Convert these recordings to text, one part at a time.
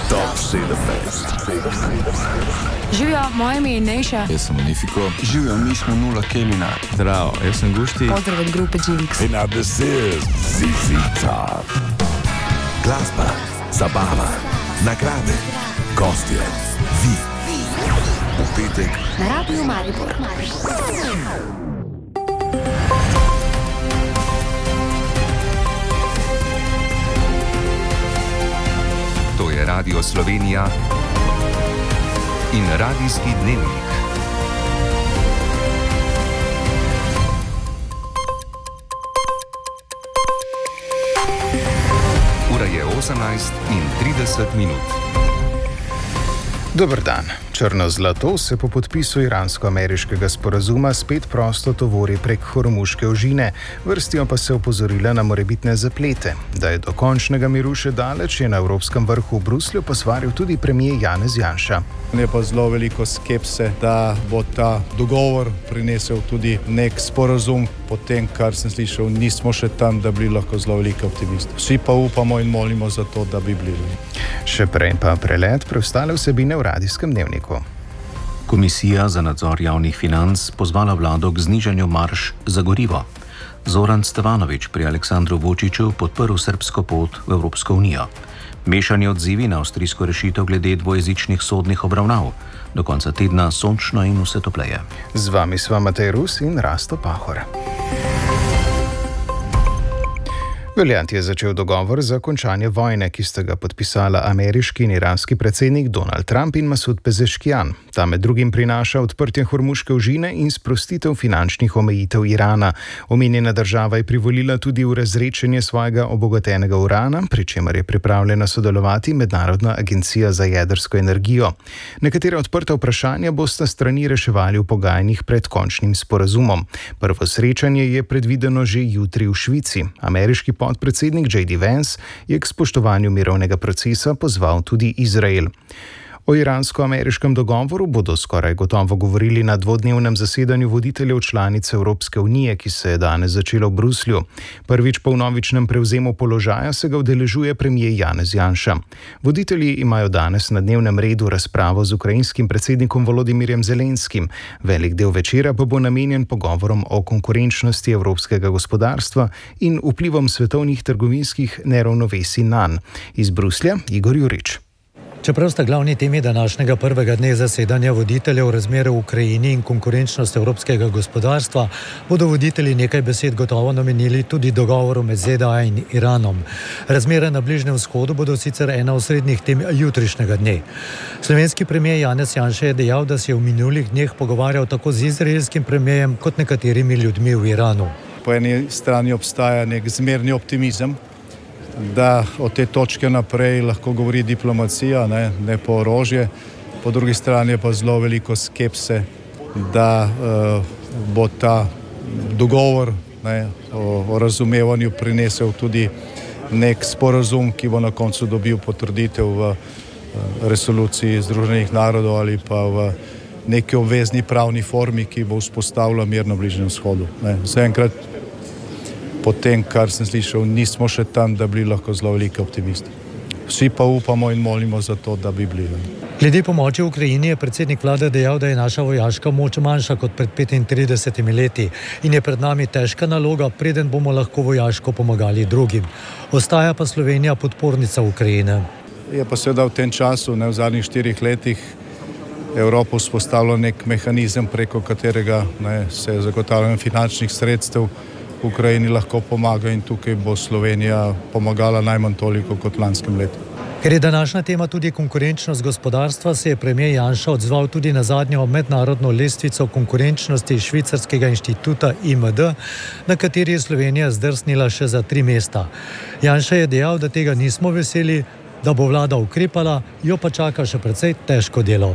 Top 7. Živijo, moje ime je Nejša. Jaz sem Unifiko. Živijo, mi smo Nula Kelina. Zdravo, jaz sem Gušti. Pozdrav od grupe Jinx. In now this is ZZ Top. Glasba, zabava, nagrade, gostje, vi. V petek Na Radiu Maribor. To je Radio Slovenija in Radijski dnevnik. Ura je 18:30. Dober dan. Črno zlato se po podpisu iransko-ameriškega sporazuma spet prosto tovori prek Hormuške ožine, vrstijo pa se opozorila na morebitne zaplete. Da je do končnega miru še daleč, je na Evropskem vrhu v Bruslju posvaril tudi premier Janez Janša. Je pa zelo veliko skepse, da bo ta dogovor prinesel tudi nek sporazum. Potem, kar sem slišal, nismo še tam, da bi lahko zelo veliki optimisti. Vsi pa upamo in molimo za to, da bi bili. Še prej pa prelet preostale vsebine v Radijskem dnevniku. Komisija za nadzor javnih financ pozvala vlado k znižanju marž za gorivo. Zoran Stevanović pri Aleksandru Vučiću podprl srbsko pot v Evropsko unijo. Mešani odzivi na avstrijsko rešitev glede dvojezičnih sodnih obravnav. Do konca tedna sončno in vse topleje. Z vami sva Matej Rus in Rasto Pahor. Veljati je začel dogovor za končanje vojne, ki sta ga podpisala ameriški in iranski predsednik Donald Trump in Masud Pezeškijan. Ta med drugim prinaša odprtje Hormuške ožine in sprostitev finančnih omejitev Irana. Omenjena država je privolila tudi v razrečenje svojega obogatenega urana, pri čemer je pripravljena sodelovati Mednarodna agencija za jedrsko energijo. Nekatere odprta vprašanja bosta strani reševali v pogajanjih pred končnim sporazumom. Prvo srečanje je predvideno že jutri v Švici. Ameriški podpredsednik J.D. Vance je k spoštovanju mirovnega procesa pozval tudi Izrael. O iransko-ameriškem dogovoru bodo skoraj gotovo govorili na dvodnevnem zasedanju voditeljev članic Evropske unije, ki se je danes začelo v Bruslju. Prvič po vnovičnem prevzemu položaja se ga udeležuje premier Janez Janša. Voditelji imajo danes na dnevnem redu razpravo z ukrajinskim predsednikom Volodimirjem Zelenskim. Velik del večera pa bo namenjen pogovorom o konkurenčnosti evropskega gospodarstva in vplivom svetovnih trgovinskih neravnovesij nanj. Iz Bruslja Igor Jurič. Čeprav sta glavni temi današnjega prvega dne zasedanja voditeljev razmere v Ukrajini in konkurenčnost evropskega gospodarstva, bodo voditelji nekaj besed gotovo namenili tudi dogovoru med ZDA in Iranom. Razmere na Bližnjem vzhodu bodo sicer ena osrednjih tem jutrišnjega dne. Slovenski premier Janez Janša je dejal, da se je v minulih dneh pogovarjal tako z izraelskim premierjem kot nekaterimi ljudmi v Iranu. Po eni strani obstaja nek zmerni optimizem, da od te točke naprej lahko govori diplomacija, ne pa orožje. Po drugi strani je pa zelo veliko skepse, da bo ta dogovor o razumevanju prinesel tudi nek sporazum, ki bo na koncu dobil potrditev v resoluciji Združenih narodov ali pa v neki obvezni pravni formi, ki bo vzpostavila mir na Bližnjem vzhodu. Zaenkrat, po tem, kar sem slišal, nismo še tam, da bi lahko zelo veliki optimisti. Vsi pa upamo in molimo za to, da bi bili. Glede pomoči v Ukrajini je predsednik vlade dejal, da je naša vojaška moč manjša kot pred 35 leti in je pred nami težka naloga, preden bomo lahko vojaško pomagali drugim. Ostaja pa Slovenija podpornica Ukrajine. Je pa seveda v tem času, v zadnjih 4 letih, Evropa vzpostavila nek mehanizem, preko katerega se je zagotavljanje finančnih sredstev v Ukrajini lahko pomaga in tukaj bo Slovenija pomagala najmanj toliko kot lanskem letu. Ker je današnja tema tudi konkurenčnost gospodarstva, se je premier Janša odzval tudi na zadnjo mednarodno lestvico konkurenčnosti švicarskega inštituta IMD, na kateri je Slovenija zdrsnila še za 3 mesta. Janša je dejal, da tega nismo veseli, da bo vlada ukrepala, jo pa čaka še precej težko delo.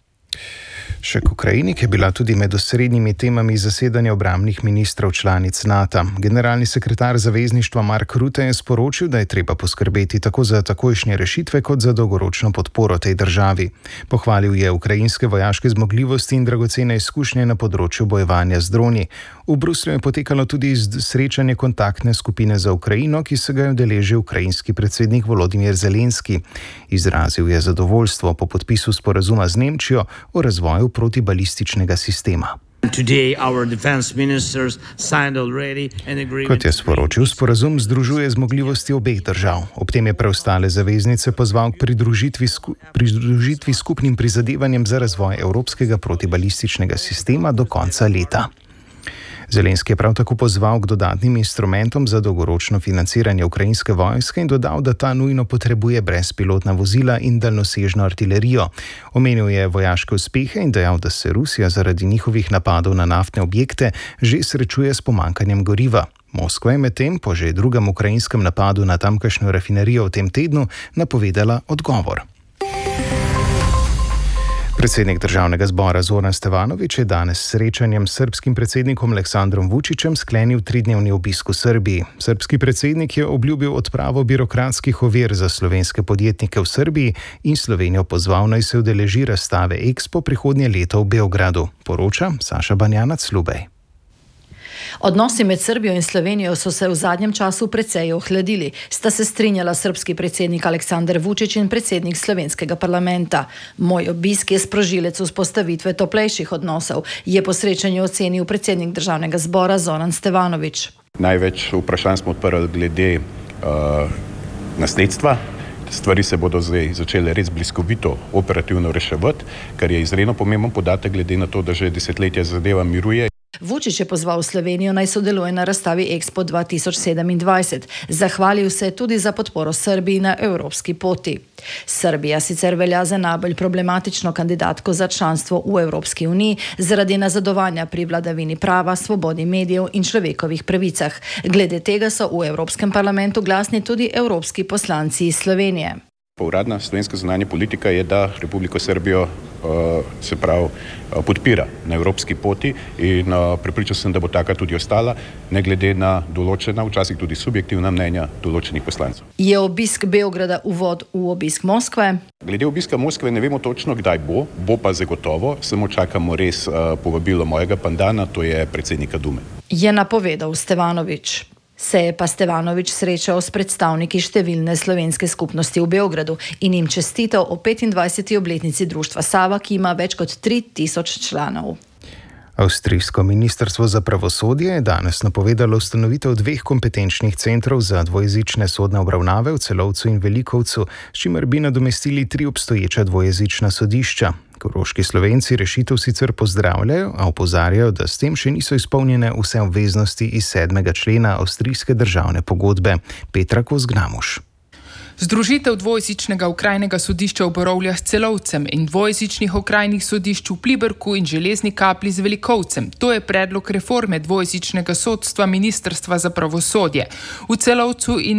Še k Ukrajini, ki je bila tudi med osrednjimi temami zasedanja obrambnih ministrov članic NATO. Generalni sekretar zavezništva Mark Rutte je sporočil, da je treba poskrbeti tako za takojšnje rešitve kot za dolgoročno podporo tej državi. Pohvalil je ukrajinske vojaške zmogljivosti in dragocene izkušnje na področju bojevanja z droni. V Bruslju je potekalo tudi srečanje kontaktne skupine za Ukrajino, ki se ga je udeležil ukrajinski predsednik Volodimir Zelenski. Izrazil je zadovoljstvo po podpisu sporazuma z Nemčijo o razvoju protibalističnega sistema. Kot je sporočil, sporazum združuje zmogljivosti obeh držav. Ob tem je preostale zaveznice pozval k pridružitvi skupnim prizadevanjem za razvoj evropskega protibalističnega sistema do konca leta. Zelenski je prav tako pozval k dodatnim instrumentom za dolgoročno financiranje ukrajinske vojske in dodal, da ta nujno potrebuje brezpilotna vozila in daljnosežno artilerijo. Omenil je vojaške uspehe in dejal, da se Rusija zaradi njihovih napadov na naftne objekte že srečuje s pomanjkanjem goriva. Moskva je medtem po že drugem ukrajinskem napadu na tamkajšnjo rafinerijo v tem tednu napovedala odgovor. Predsednik državnega zbora Zoran Stevanović je danes s srečanjem s srbskim predsednikom Aleksandrom Vučićem sklenil 3-dnevni obisk v Srbiji. Srbski predsednik je obljubil odpravo birokratskih ovir za slovenske podjetnike v Srbiji in Slovenijo pozval, naj se udeleži razstave Expo prihodnje leto v Beogradu. Poroča Saša Banjanac-Lubej. Odnosi med Srbijo in Slovenijo so se v zadnjem času precej ohladili. Sta se strinjala srbski predsednik Aleksandar Vučić in predsednik slovenskega parlamenta. Moj obisk je sprožilec vzpostavitve toplejših odnosov, je po srečanju ocenil predsednik državnega zbora Zoran Stevanović. Največ vprašanj smo odprli glede nasledstva. Stvari se bodo zdaj začele res bliskovito operativno reševati, kar je izredno pomemben podatek glede na to, da že desetletja zadeva miruje. Vučić je pozval Slovenijo, naj sodeluje na razstavi Expo 2027. Zahvalil se tudi za podporo Srbiji na evropski poti. Srbija sicer velja za najbolj problematično kandidatko za članstvo v Evropski uniji zaradi nazadovanja pri vladavini prava, svobodi medijev in človekovih pravicah. Glede tega so v Evropskem parlamentu glasni tudi evropski poslanci iz Slovenije. Uradna slovenska zunanja politika je, da Republiko Srbijo podpira na evropski poti in prepričan sem, da bo taka tudi ostala, ne glede na določena, včasih tudi subjektivna mnenja določenih poslancev. Je obisk Beograda uvod v obisk Moskve? Glede obiska Moskve ne vemo točno, kdaj bo pa zagotovo, samo čakamo res povabilo mojega pandana, to je predsednika Dume. Je napovedal Stevanović. Se je pa Stevanović srečal s predstavniki številne slovenske skupnosti v Beogradu in jim čestital o 25. obletnici društva Sava, ki ima več kot 3000 članov. Avstrijsko ministrstvo za pravosodje je danes napovedalo ustanovitev 2 kompetenčnih centrov za dvojezične sodne obravnave v Celovcu in Velikovcu, s čimer bi nadomestili 3 obstoječa dvojezična sodišča. Koroški Slovenci rešitev sicer pozdravljajo, a opozarjajo, da s tem še niso izpolnjene vse obveznosti iz 7. člena avstrijske državne pogodbe. Petra Kozgramuš. Združitev dvojezičnega okrajnega sodišča v Borovljah s Celovcem in dvojezičnih okrajnih sodišč v Pliberku in Železni Kapli z Velikovcem. To je predlog reforme dvojezičnega sodstva Ministrstva za pravosodje. V Celovcu in